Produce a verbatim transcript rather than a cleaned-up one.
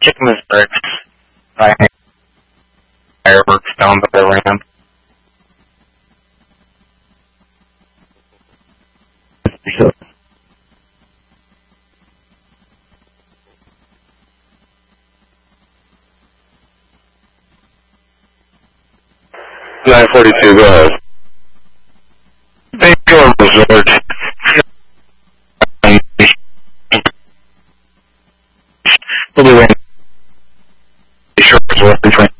Chickmas bricks by fireworks down the ramp. nine forty-two, go ahead. Bangor Resort. We'll be waiting. Sure, between